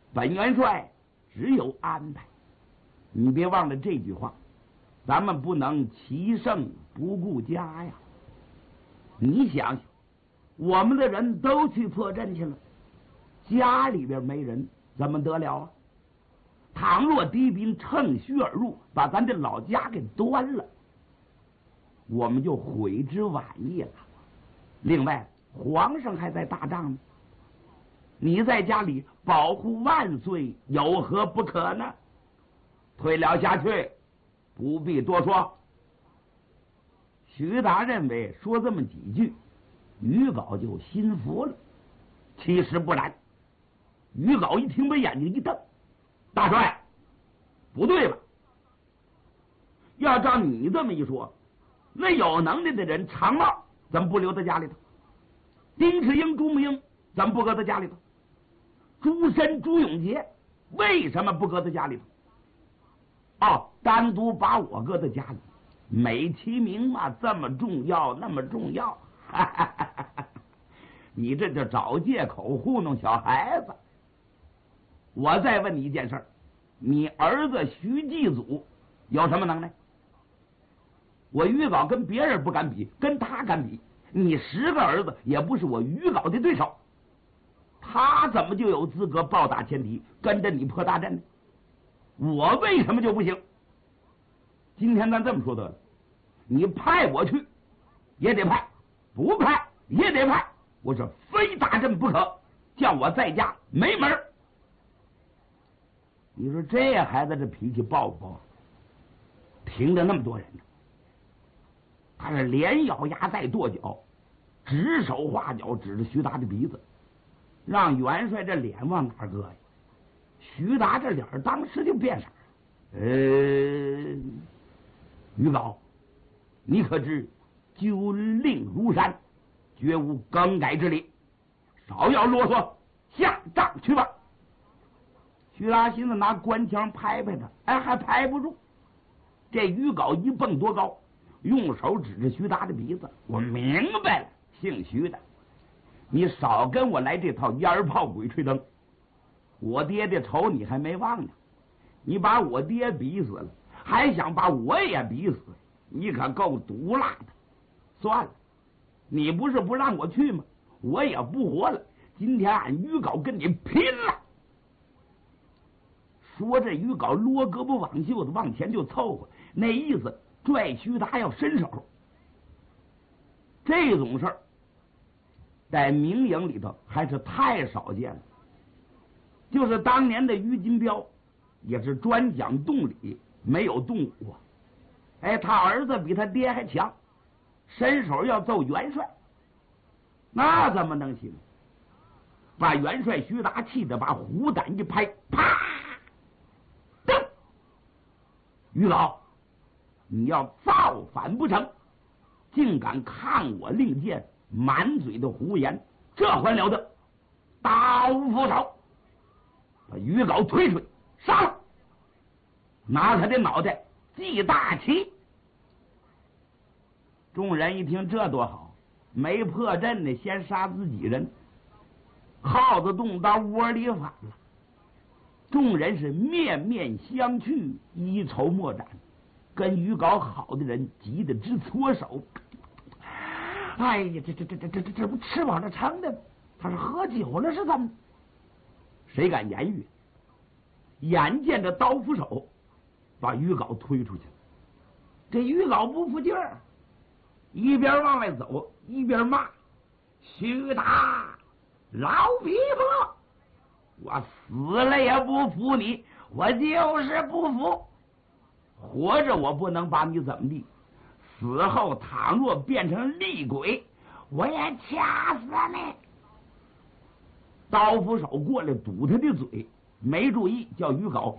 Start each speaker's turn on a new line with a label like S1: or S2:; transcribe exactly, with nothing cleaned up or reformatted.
S1: 本元帅只有安排。你别忘了这句话，咱们不能其胜不顾家呀。你想想，我们的人都去破阵去了，家里边没人怎么得了啊？倘若敌兵趁虚而入，把咱这老家给端了，我们就悔之晚矣了。另外，皇上还在打仗呢，你在家里保护万岁，有何不可呢？退了下去，不必多说。徐达认为说这么几句，于镐就心服了。其实不然，于镐一听，把眼睛一瞪：“大帅，不对吧？要照你这么一说，那有能耐的人常茂怎么不留在家里头？丁世英、朱木英怎么不搁在家里头？朱深、朱永杰为什么不搁在家里头？哦，单独把我搁在家里，美其名嘛，这么重要，那么重要。哈哈哈哈，你这就找借口糊弄小孩子。我再问你一件事儿，你儿子徐继祖有什么能耐？我于镐跟别人不敢比，跟他敢比。你十个儿子也不是我于镐的对手，他怎么就有资格暴打前敌，跟着你破大阵呢？我为什么就不行？今天咱这么说得了，你派我去也得派，不派也得派，我是非打阵不可，叫我在家没门。你说这孩子这脾气暴不暴？听着那么多人呢，他是连咬牙带跺脚，指手画脚，指着徐达的鼻子，让元帅这脸往哪儿搁呀？徐达这脸当时就变色。呃，于镐，你可知军令如山，绝无更改之理，少要啰嗦，下帐去吧。徐达心思拿官腔拍拍他，哎，还拍不住。这于镐一蹦多高，用手指着徐达的鼻子，我明白了，姓徐的，你少跟我来这套烟炮鬼吹灯。我爹的仇你还没忘呢，你把我爹逼死了，还想把我也逼死，你可够毒辣的。算了，你不是不让我去吗？我也不活了，今天俺于镐跟你拼了。说这于镐罗胳膊挽袖子往前就凑合，那意思拽徐达要伸手。这种事儿在明营里头还是太少见了。就是当年的于金彪也是专讲动理，没有动武啊。哎，他儿子比他爹还强，伸手要揍元帅，那怎么能行？把元帅徐达气得把虎胆一拍，啪！噔！于老，你要造反不成，竟敢抗我令箭，满嘴的胡言，这还了得！刀斧手！把于镐推出去，杀了！拿他的脑袋记大旗。众人一听，这多好，没破阵的先杀自己人，耗子洞到窝里反了。众人是面面相觑，一筹莫展。跟于镐好的人急得直搓手。哎呀，这这这这这这这不吃饱了撑的，他是喝酒了是怎么？谁敢言语？眼见着刀斧手把于镐推出去了，这于镐不服劲儿，一边往外走一边骂：“徐达，老匹夫，我死了也不服你，我就是不服。活着我不能把你怎么地，死后倘若变成厉鬼，我也掐死你。”刀斧手过来堵他的嘴，没注意，叫于镐